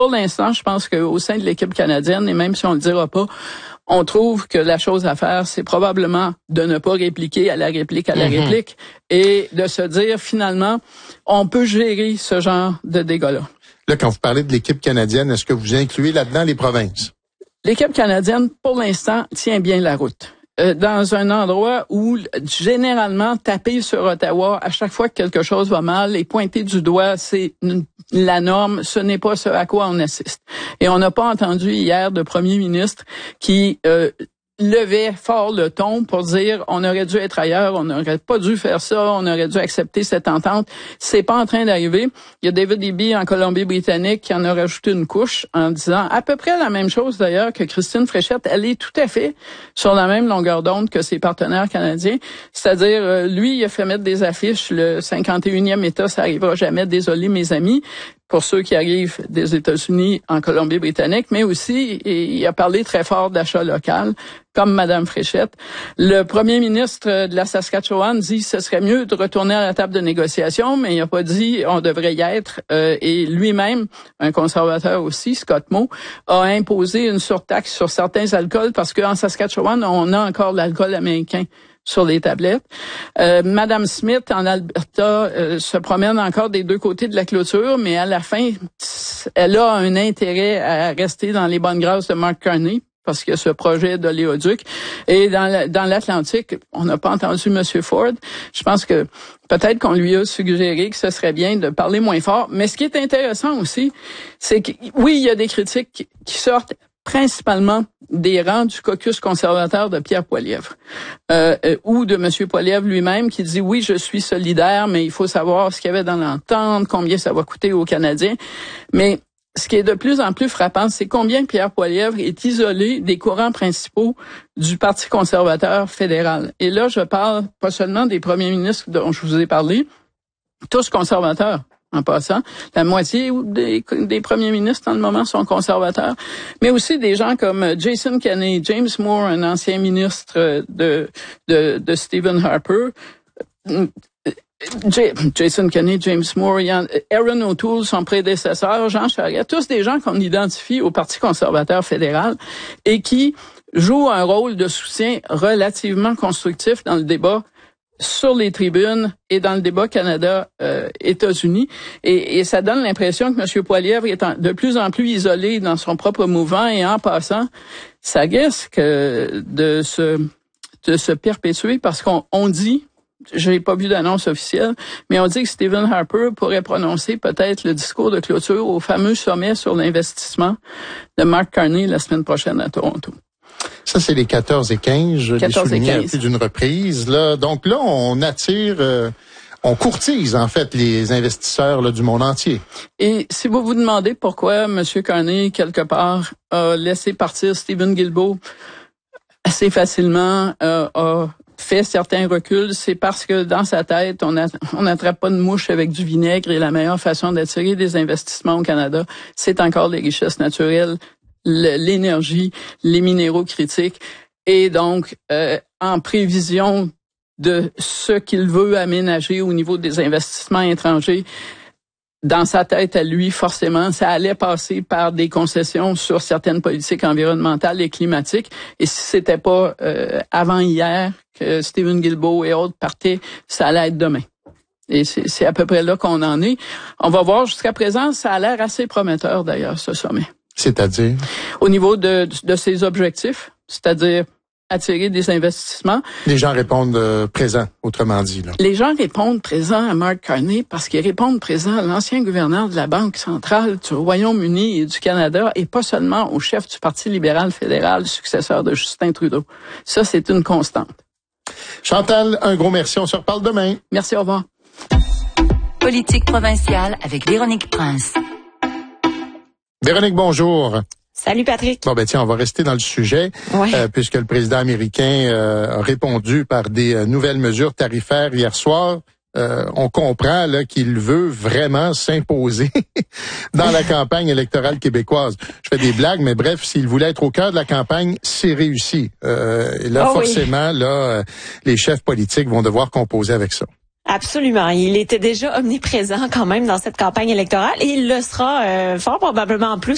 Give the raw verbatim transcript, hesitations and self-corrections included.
Pour l'instant, je pense qu'au sein de l'équipe canadienne, et même si on le dira pas, on trouve que la chose à faire, c'est probablement de ne pas répliquer à la réplique à la mm-hmm. réplique et de se dire, finalement, on peut gérer ce genre de dégâts-là. Là, quand vous parlez de l'équipe canadienne, est-ce que vous incluez là-dedans les provinces? L'équipe canadienne, pour l'instant, tient bien la route. Euh, dans un endroit où, généralement, taper sur Ottawa à chaque fois que quelque chose va mal et pointer du doigt, c'est une, la norme, ce n'est pas ce à quoi on assiste. Et on n'a pas entendu hier de premier ministre qui euh, levait fort le ton pour dire on aurait dû être ailleurs, on n'aurait pas dû faire ça, on aurait dû accepter cette entente. C'est pas en train d'arriver. Il y a David Eby en Colombie-Britannique qui en a rajouté une couche en disant à peu près la même chose d'ailleurs que Christine Fréchette. Elle est tout à fait sur la même longueur d'onde que ses partenaires canadiens. C'est-à-dire, euh, lui, il a fait mettre des affiches, le cinquante et unième État, ça arrivera jamais, désolé mes amis. Pour ceux qui arrivent des États-Unis en Colombie-Britannique, mais aussi, il a parlé très fort d'achat local, comme Madame Fréchette. Le premier ministre de la Saskatchewan dit que ce serait mieux de retourner à la table de négociation, mais il n'a pas dit on devrait y être. Euh, et lui-même, un conservateur aussi, Scott Moe, a imposé une surtaxe sur certains alcools parce qu'en Saskatchewan, on a encore l'alcool américain sur les tablettes. Euh, Madame Smith, en Alberta, euh, se promène encore des deux côtés de la clôture, mais à la fin, elle a un intérêt à rester dans les bonnes grâces de Mark Carney, parce qu'il y a ce projet d'oléoduc. Et dans dans l'Atlantique, on n'a pas entendu M. Ford. Je pense que peut-être qu'on lui a suggéré que ce serait bien de parler moins fort. Mais ce qui est intéressant aussi, c'est que, oui, il y a des critiques qui, qui sortent principalement des rangs du caucus conservateur de Pierre Poilievre, euh, euh, ou de M. Poilievre lui-même qui dit « Oui, je suis solidaire, mais il faut savoir ce qu'il y avait dans l'entente, combien ça va coûter aux Canadiens. » Mais ce qui est de plus en plus frappant, c'est combien Pierre Poilievre est isolé des courants principaux du Parti conservateur fédéral. Et là, je parle pas seulement des premiers ministres dont je vous ai parlé, tous conservateurs. En passant, la moitié des, des premiers ministres en le moment sont conservateurs, mais aussi des gens comme Jason Kenney, James Moore, un ancien ministre de de, de Stephen Harper, J- Jason Kenney, James Moore, Aaron O'Toole, son prédécesseur, Jean Charest, tous des gens qu'on identifie au Parti conservateur fédéral et qui jouent un rôle de soutien relativement constructif dans le débat sur les tribunes et dans le débat Canada-États-Unis. Euh, et, et ça donne l'impression que M. Poilievre est en, de plus en plus isolé dans son propre mouvement et en passant, ça risque de se, de se perpétuer parce qu'on on dit, j'ai pas vu d'annonce officielle, mais on dit que Stephen Harper pourrait prononcer peut-être le discours de clôture au fameux sommet sur l'investissement de Mark Carney la semaine prochaine à Toronto. Ça, c'est les quatorze et quinze, je l'ai souligné à plus d'une reprise. Là. Donc là, on attire, euh, on courtise en fait les investisseurs là, du monde entier. Et si vous vous demandez pourquoi M. Carney, quelque part, a laissé partir Stephen Guilbeault assez facilement, euh, a fait certains reculs, c'est parce que dans sa tête, on on n'attrape pas de mouche avec du vinaigre et la meilleure façon d'attirer des investissements au Canada, c'est encore les richesses naturelles, l'énergie, les minéraux critiques, et donc euh, en prévision de ce qu'il veut aménager au niveau des investissements étrangers, dans sa tête à lui, forcément, ça allait passer par des concessions sur certaines politiques environnementales et climatiques. Et si c'était pas euh, avant hier que Stephen Guilbeault et autres partaient, ça allait être demain. Et c'est, c'est à peu près là qu'on en est. On va voir, jusqu'à présent, ça a l'air assez prometteur d'ailleurs, ce sommet. C'est-à-dire? Au niveau de, de ses objectifs, c'est-à-dire attirer des investissements. Les gens répondent euh, présent, autrement dit. Là. Les gens répondent présent à Mark Carney parce qu'ils répondent présent à l'ancien gouverneur de la Banque centrale du Royaume-Uni et du Canada et pas seulement au chef du Parti libéral fédéral, successeur de Justin Trudeau. Ça, c'est une constante. Chantal, un gros merci. On se reparle demain. Merci, au revoir. Politique provinciale avec Véronique Prince. Véronique, bonjour. Salut Patrick. Bon ben tiens, on va rester dans le sujet ouais. euh, puisque le président américain euh, a répondu par des euh, nouvelles mesures tarifaires hier soir. Euh, on comprend là qu'il veut vraiment s'imposer dans la campagne électorale québécoise. Je fais des blagues, mais bref, s'il voulait être au cœur de la campagne, c'est réussi. Euh, et là, oh forcément, oui. là, les chefs politiques vont devoir composer avec ça. Absolument. Il était déjà omniprésent quand même dans cette campagne électorale et il le sera euh, fort probablement en plus